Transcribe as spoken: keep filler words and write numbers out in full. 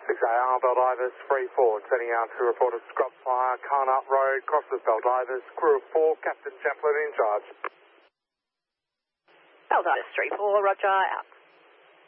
six A R, Belldivers three four, turning out to report a scrub fire, Carnut Road, crosses Belldivers, crew of four, Captain Chaplin in charge. Belldivers three four, roger, out.